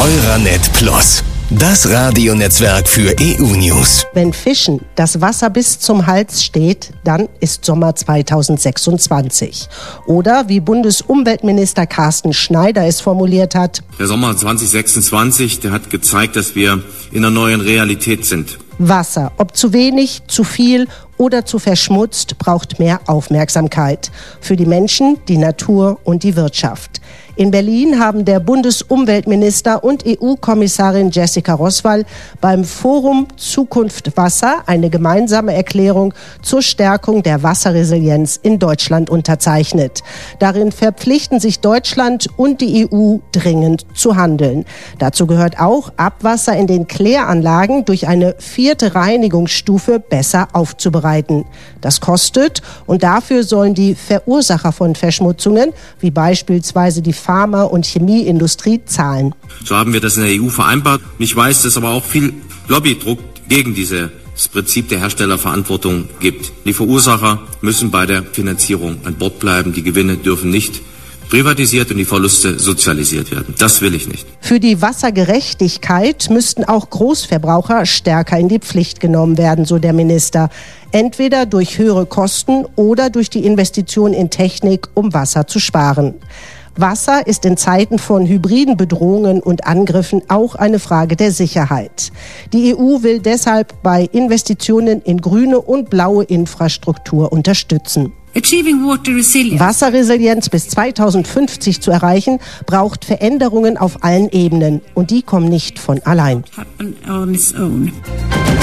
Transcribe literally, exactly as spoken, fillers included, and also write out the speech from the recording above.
Euranet Plus, das Radionetzwerk für E U-News. Wenn Fischen das Wasser bis zum Hals steht, dann ist Sommer zweitausendsechsundzwanzig. Oder wie Bundesumweltminister Carsten Schneider es formuliert hat: Der Sommer zweitausendsechsundzwanzig, der hat gezeigt, dass wir in einer neuen Realität sind. Wasser, ob zu wenig, zu viel oder zu verschmutzt, braucht mehr Aufmerksamkeit. Für die Menschen, die Natur und die Wirtschaft. In Berlin haben der Bundesumweltminister und E U-Kommissarin Jessica Roswall beim Forum Zukunft Wasser eine gemeinsame Erklärung zur Stärkung der Wasserresilienz in Deutschland unterzeichnet. Darin verpflichten sich Deutschland und die E U dringend zu handeln. Dazu gehört auch, Abwasser in den Kläranlagen durch eine vierte Reinigungsstufe besser aufzubereiten. Das kostet und dafür sollen die Verursacher von Verschmutzungen, wie beispielsweise die Pharma- und Chemieindustrie, zahlen. So haben wir das in der E U vereinbart. Ich weiß, dass es aber auch viel Lobbydruck gegen dieses Prinzip der Herstellerverantwortung gibt. Die Verursacher müssen bei der Finanzierung an Bord bleiben. Die Gewinne dürfen nicht privatisiert und die Verluste sozialisiert werden. Das will ich nicht. Für die Wassergerechtigkeit müssten auch Großverbraucher stärker in die Pflicht genommen werden, so der Minister. Entweder durch höhere Kosten oder durch die Investition in Technik, um Wasser zu sparen. Wasser ist in Zeiten von hybriden Bedrohungen und Angriffen auch eine Frage der Sicherheit. Die E U will deshalb bei Investitionen in grüne und blaue Infrastruktur unterstützen. Wasserresilienz bis zweitausendfünfzig zu erreichen, braucht Veränderungen auf allen Ebenen. Und die kommen nicht von allein.